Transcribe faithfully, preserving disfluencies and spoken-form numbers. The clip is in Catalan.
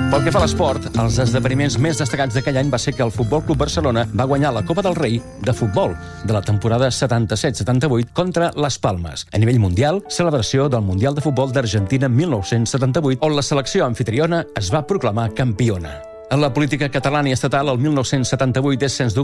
Pel que fa a l'esport, els esdeveniments més destacats d'aquell any va ser que el Futbol Club Barcelona va guanyar la Copa del Rei de futbol de la temporada setanta-set setanta-vuit contra les Palmes. A nivell mundial, celebració del Mundial de Futbol d'Argentina mil nou-cents setanta-vuit, on la selecció amfitriona es va proclamar campiona. En la política catalana i estatal, el mil nou-cents setanta-vuit és, sens dubte,